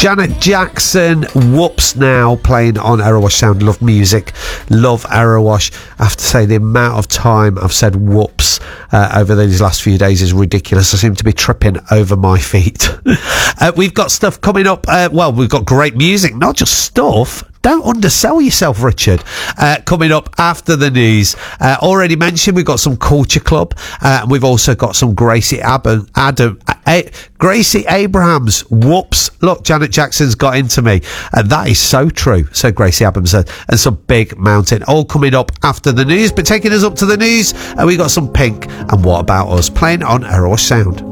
Janet Jackson, Whoops Now, playing on Erewash Sound. Love music, love Erewash. I have to say, the amount of time I've said whoops over these last few days is ridiculous. I seem to be tripping over my feet. We've got stuff coming up. We've got great music, not just stuff. Don't undersell yourself, Richard. Coming up after the news. Already mentioned, we've got some Culture Club. We've also got some Gracie Abrams. Whoops. Look, Janet Jackson's got into me. And that is so true. So Gracie Abrams said. And some Big Mountain. All coming up after the news. But taking us up to the news, we got some Pink and What About Us playing on Erewash Sound.